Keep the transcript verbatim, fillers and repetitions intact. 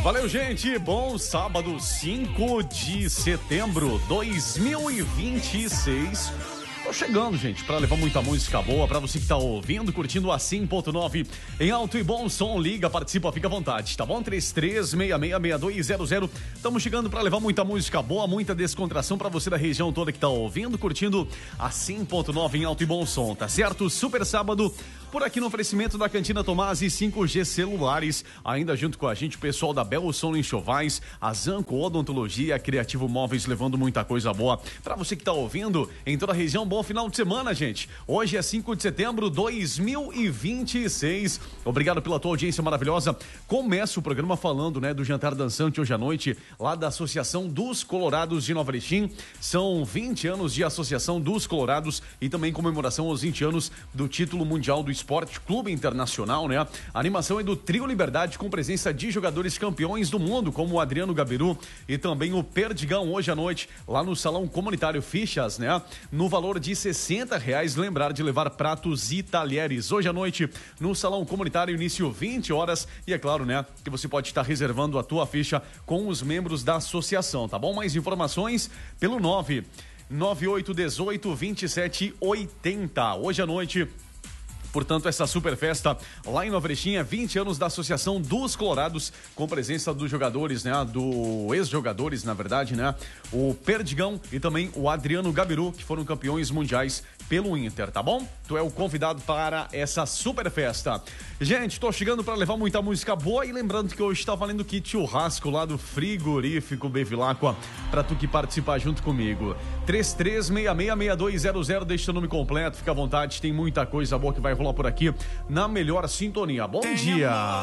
Valeu, gente. Bom sábado, cinco de setembro de dois mil e vinte e seis. Tô chegando, gente, pra levar muita música boa pra você que tá ouvindo, curtindo a cem ponto nove em alto e bom som. Liga, participa, fica à vontade, tá bom? três três seis seis, seis dois zero zero. Estamos chegando pra levar muita música boa, muita descontração pra você da região toda que tá ouvindo, curtindo a cem ponto nove em alto e bom som, tá certo? Super sábado por aqui no oferecimento da Cantina Tomás e cinco G Celulares. Ainda junto com a gente o pessoal da Belo Som Enxovais, a Zanco Odontologia, Criativo Móveis, levando muita coisa boa pra você que tá ouvindo em toda a região. Bom final de semana, gente. Hoje é cinco de setembro de dois mil e vinte e seis. Obrigado pela tua audiência maravilhosa. Começa o programa falando, né, do Jantar Dançante hoje à noite, lá da Associação dos Colorados de Nova Erechim. São vinte anos de Associação dos Colorados e também comemoração aos vinte anos do título mundial do Esporte Clube Internacional, né? A animação é do Trio Liberdade, com presença de jogadores campeões do mundo, como o Adriano Gabiru e também o Perdigão, hoje à noite, lá no Salão Comunitário Fichas, né? No valor de sessenta reais, lembrar de levar pratos e talheres. Hoje à noite, no Salão Comunitário, início vinte horas, e é claro, né, que você pode estar reservando a tua ficha com os membros da associação, tá bom? Mais informações pelo nove nove oito um oito, dois sete oito zero. Hoje à noite, portanto, essa super festa lá em Nova Erechim, vinte anos da Associação dos Colorados, com presença dos jogadores, né, do ex-jogadores, na verdade, né, o Perdigão e também o Adriano Gabiru, que foram campeões mundiais pelo Inter, tá bom? Tu é o convidado para essa super festa. Gente, tô chegando para levar muita música boa e lembrando que hoje tá valendo kit churrasco lá do Frigorífico Bevilacqua, pra tu que participar junto comigo. três três seis seis, seis dois zero zero, deixa o nome completo, fica à vontade, tem muita coisa boa que vai rolar por aqui na melhor sintonia. Bom dia!